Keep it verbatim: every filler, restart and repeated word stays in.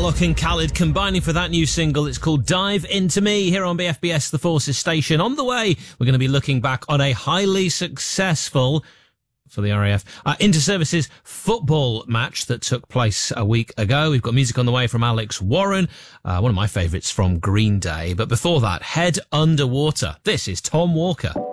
Alok and Khalid combining for that new single. It's called Dive Into Me here on B F B S The Forces station. On the way, we're going to be looking back on a highly successful, for the R A F, uh, inter-services football match that took place a week ago. We've got music on the way from Alex Warren, uh, one of my favourites from Green Day. But before that, head underwater. This is Tom Walker.